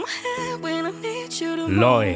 Loi.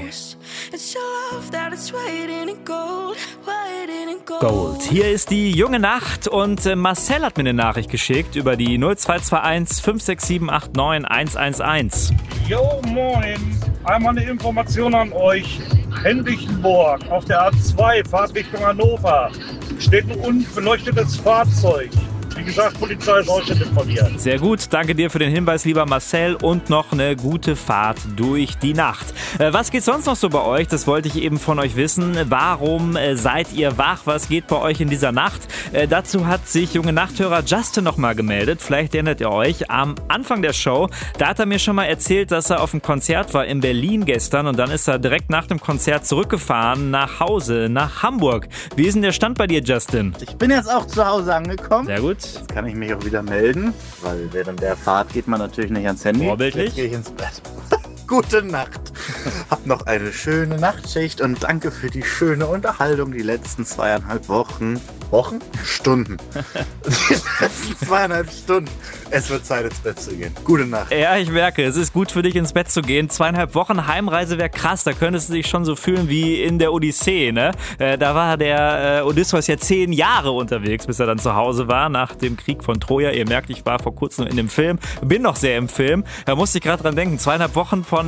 Gold. Hier ist die junge Nacht und Marcel hat mir eine Nachricht geschickt über die 0221 567 89 111. Jo, moin. Einmal eine Information an euch. Henrichenburg auf der A2, Fahrt Richtung Hannover. Steht ein unbeleuchtetes Fahrzeug. Wie gesagt, Polizei ist auch schon informiert. Sehr gut, danke dir für den Hinweis, lieber Marcel, und noch eine gute Fahrt durch die Nacht. Was geht sonst noch so bei euch? Das wollte ich eben von euch wissen. Warum seid ihr wach? Was geht bei euch in dieser Nacht? Dazu hat sich junge Nachthörer Justin nochmal gemeldet. Vielleicht erinnert ihr euch, am Anfang der Show, da hat er mir schon mal erzählt, dass er auf einem Konzert war in Berlin gestern und dann ist er direkt nach dem Konzert zurückgefahren nach Hause, nach Hamburg. Wie ist denn der Stand bei dir, Justin? Ich bin jetzt auch zu Hause angekommen. Sehr gut. Jetzt kann ich mich auch wieder melden, weil während der Fahrt geht man natürlich nicht ans Handy. Vorbildlich. Jetzt gehe ich ins Bett. Gute Nacht. Hab noch eine schöne Nachtschicht und danke für die schöne Unterhaltung die letzten 2,5 Wochen. Wochen? Stunden. Die letzten 2,5 Stunden. Es wird Zeit, ins Bett zu gehen. Gute Nacht. Ja, ich merke, es ist gut für dich, ins Bett zu gehen. 2,5 Wochen Heimreise wäre krass. Da könntest du dich schon so fühlen wie in der Odyssee, ne? Da war der Odysseus ja 10 Jahre unterwegs, bis er dann zu Hause war, nach dem Krieg von Troja. Ihr merkt, ich war vor kurzem in dem Film, bin noch sehr im Film. Da musste ich gerade dran denken. 2,5 Wochen von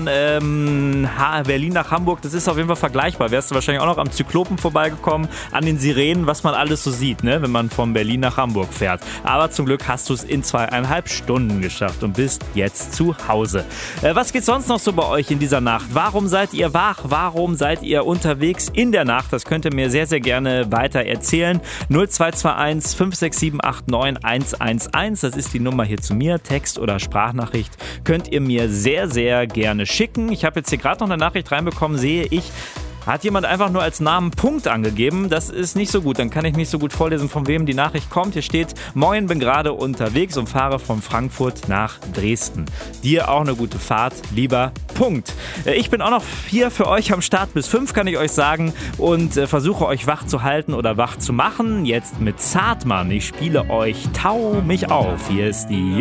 Berlin nach Hamburg, das ist auf jeden Fall vergleichbar. Wärst du wahrscheinlich auch noch am Zyklopen vorbeigekommen, an den Sirenen, was man alles so sieht, ne, wenn man von Berlin nach Hamburg fährt. Aber zum Glück hast du es in 2,5 Stunden geschafft und bist jetzt zu Hause. Was geht sonst noch so bei euch in dieser Nacht? Warum seid ihr wach? Warum seid ihr unterwegs in der Nacht? Das könnt ihr mir sehr, sehr gerne weiter erzählen. 0221 567 89 111, das ist die Nummer hier zu mir. Text- oder Sprachnachricht könnt ihr mir sehr, sehr gerne schicken. Ich habe jetzt hier gerade noch eine Nachricht reinbekommen, sehe ich. Hat jemand einfach nur als Namen Punkt angegeben? Das ist nicht so gut. Dann kann ich nicht so gut vorlesen, von wem die Nachricht kommt. Hier steht: Moin, bin gerade unterwegs und fahre von Frankfurt nach Dresden. Dir auch eine gute Fahrt, lieber Punkt. Ich bin auch noch hier für euch am Start bis 5, kann ich euch sagen. Und versuche euch wach zu halten oder wach zu machen. Jetzt mit Zartmann. Ich spiele euch Tau mich auf. Hier ist die